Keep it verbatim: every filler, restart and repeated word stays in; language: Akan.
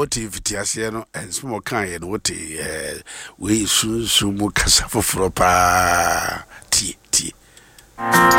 what if it is no and small kind what eh we soon soon mo kasa foforo pa ti ti